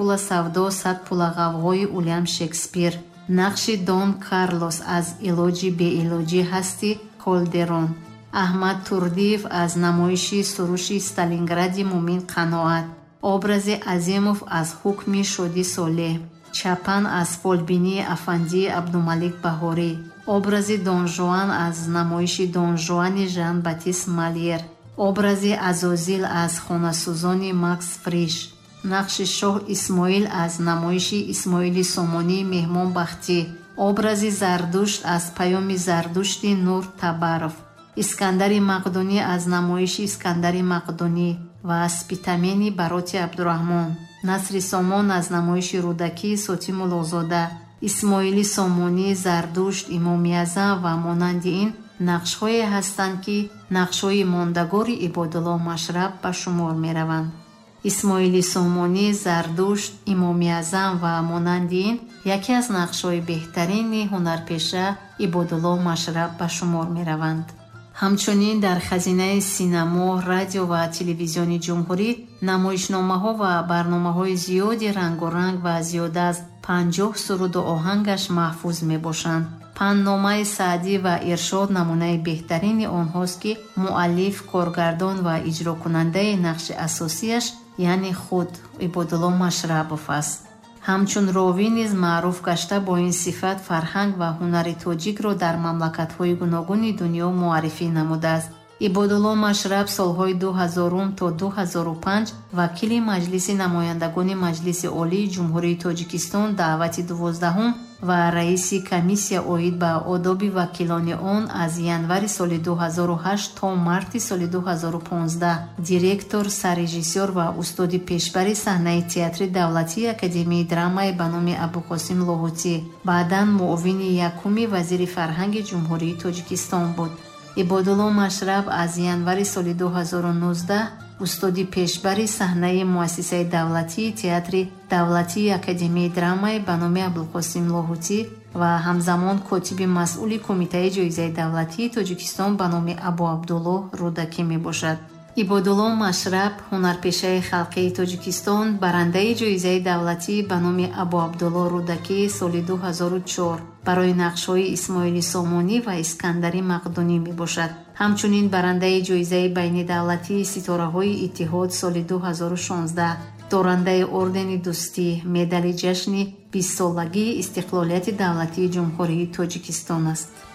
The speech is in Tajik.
пула савдо, 100 пула ғавғои Уильям Шекспир. нақши Дон Карлос аз илоҷи беилоҷӣ ҳасти Колдерон. Аҳмад Турдиев аз намоиши суруши Сталингради Мумин қаноат. образи Азимов аз ҳукми Шоди Солеҳ. Чапан аз фолбинии Афандии Абдумалик Баҳорӣ. образи Дон Жуан аз намоиши Дон Жуани Жан Батист Мольер. образи Азозил аз хонасӯзони Макс Фриш. нақши Шоҳ Исмоил аз намоиши Исмоили Сомонии Меҳмон Бахтӣ. образи Зардушт аз паёми Зардушти Нур Табаров. Искандари Мақдунӣ аз намоиши Искандари Мақдунӣ ва Спитамени бароти Абдураҳмон. Насри Сомон аз намоиши Рӯдакии Сотимул Озода. Исмоили Сомонӣ, Зардушт, Имоми Аъзам ва монанди ин нақшҳое ҳастанд, ки нақшҳои мондагори Ибодуллоҳ Машраб ба шумор мераванд. исмоили Сомонӣ, Зардушт, Имоми Аъзам ва монанди ин яке аз нақшҳои беҳтарини ҳунарпеша Ибодуллоҳ Машраб ба шумор мераванд. ҳамчунин дар хазинаи синамо, радио ва телевизиони ҷумҳурӣ намоишномаҳо ва барномаҳои зиёди рангоранг ва зиёда аз 50 суруду оҳангаш маҳфуз мебошанд. Пандномаи Саъдӣ ва Иршод намунаи беҳтарини онҳост, ки муаллиф, коргардон ва иҷрокунандаи нақши асосияш яъне худ Ибодуллоҳ Машрабов аст. ҳамчун ровӣ низ маъруф гашта бо ин сифат фарҳанг ва ҳунари тоҷикро дар мамлакатҳои гуногуни дунё муаррифӣ намудааст. Ибодуллоҳ Машраб солҳои 2000 то 2005 вакили Маҷлиси намояндагони Маҷлиси Олии Ҷумҳурии Тоҷикистон даъвати 12 ва раиси комиссия оид ба одоби вакилони он аз январи соли 2008 то марти соли 2015 директор, саррежиссёр ва устоди пешбари саҳнаи театри Давлатии академияи драмаи ба номи Абуқосим Лоҳутӣ, баъдан муовини якуми вазири фарҳанги Ҷумҳурии Тоҷикистон буд. Ибодуллоҳ Машраб аз январи соли 2019 устоди пешбари саҳнаи муассисаи давлатии театри Давлатии академияи драмаи ба номи Абулқосим Лоҳутӣ ва ҳамзамон котиби масъули Кумитаи ҷоизаи давлатии Тоҷикистон ба номи Абу Абдуллоҳ Рӯдакӣ мебошад. Ибодуллоҳ Машраб, ҳунарпешаи халқии Тоҷикистон, барандаи ҷоизаи давлатӣ ба номи Абу Абдуллоҳ Рӯдакӣ соли 2004 барои нақшҳои Исмоили Сомонӣ ва Искандари Мақдунӣ мебошад. ҳамчунин барандаи ҷоизаи байнидавлатии Ситораҳои Иттиҳод соли 2016, дорандаи ордени Дӯстӣ, медали ҷашни 20-солагии истиқлолияти Давлатии Ҷумҳурии Тоҷикистон аст.